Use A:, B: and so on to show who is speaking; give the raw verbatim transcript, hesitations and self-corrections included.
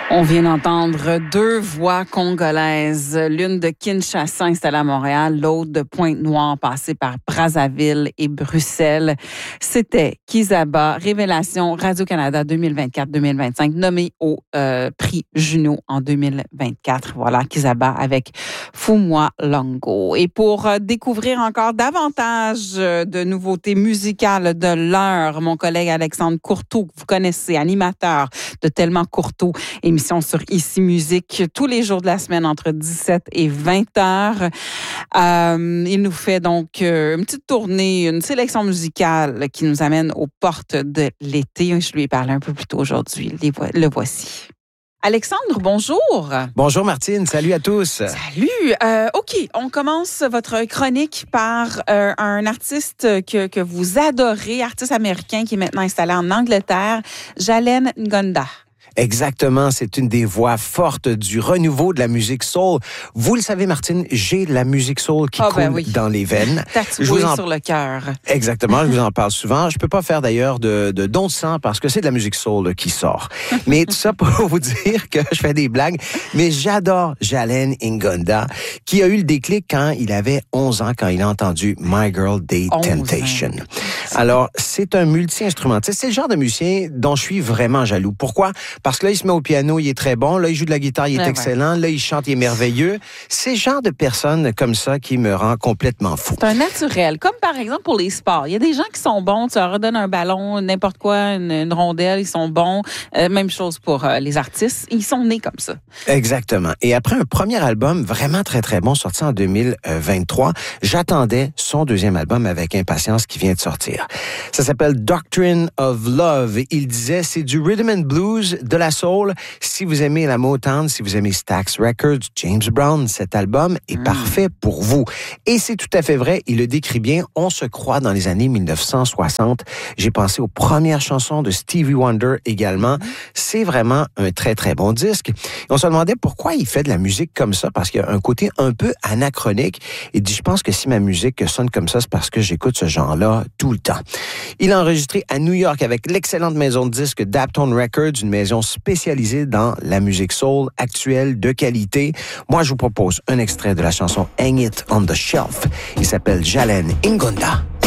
A: On vient d'entendre deux voix congolaises, l'une de Kinshasa installée à Montréal, l'autre de Pointe-Noire passée par Brazzaville et Bruxelles. C'était Kizaba, Révélation Radio-Canada deux mille vingt-quatre deux mille vingt-cinq, nommé au euh, prix Juno en deux mille vingt-quatre. Voilà, Kizaba avec Fous-moi Longo. Et pour euh, découvrir encore davantage de nouveautés musicales de l'heure, mon collègue Alexandre Courteau, que vous connaissez, animateur de Tellement Courteau, émission sur Ici Musique tous les jours de la semaine entre dix-sept et vingt heures. Euh, il nous fait donc euh, une petite tournée, une sélection musicale qui nous amène aux portes de l'été. Je lui ai parlé un peu plus tôt aujourd'hui. Le voici. Alexandre, bonjour.
B: Bonjour Martine, salut à tous.
A: Salut. Euh, OK, on commence votre chronique par euh, un artiste que, que vous adorez, artiste américain qui est maintenant installé en Angleterre, Jalen Ngonda.
B: Exactement, c'est une des voix fortes du renouveau de la musique soul. Vous le savez, Martine, j'ai la musique soul qui oh, coule ben oui. dans les veines.
A: Tatoué je vous en... sur le cœur.
B: Exactement, je vous en parle souvent. Je peux pas faire d'ailleurs de, de don de sang parce que c'est de la musique soul qui sort. Mais tout ça pour vous dire que je fais des blagues. Mais j'adore Jalen Ngonda, qui a eu le déclic quand il avait onze ans, quand il a entendu My Girl Day Temptation. Alors, c'est un multi-instrumentiste. C'est le genre de musicien dont je suis vraiment jaloux. Pourquoi? Parce que là, il se met au piano, il est très bon. Là, il joue de la guitare, il est ouais, excellent. Ouais. Là, il chante, il est merveilleux. C'est le genre de personne comme ça qui me rend complètement fou.
A: C'est un naturel. Comme par exemple pour les sports. Il y a des gens qui sont bons. Tu leur redonnes un ballon, n'importe quoi, une, une rondelle, ils sont bons. Euh, même chose pour euh, les artistes. Ils sont nés comme ça.
B: Exactement. Et après un premier album vraiment très, très bon, sorti en deux mille vingt-trois, j'attendais son deuxième album avec impatience qui vient de sortir. Ça s'appelle Doctrine of Love. Il disait, c'est du rhythm and blues, de la soul. Si vous aimez la Motown, si vous aimez Stax Records, James Brown, cet album est mmh. parfait pour vous. Et c'est tout à fait vrai, il le décrit bien. On se croit dans les années dix-neuf cent soixante. J'ai pensé aux premières chansons de Stevie Wonder également. Mmh. C'est vraiment un très, très bon disque. Et on se demandait pourquoi il fait de la musique comme ça, parce qu'il y a un côté un peu anachronique. Il dit, je pense que si ma musique sonne comme ça, c'est parce que j'écoute ce genre-là tout le temps. Il a enregistré à New York avec l'excellente maison de disques Daptone Records, une maison spécialisée dans la musique soul actuelle de qualité. Moi, je vous propose un extrait de la chanson Hang It on the Shelf. Il s'appelle Jalen Ngonda.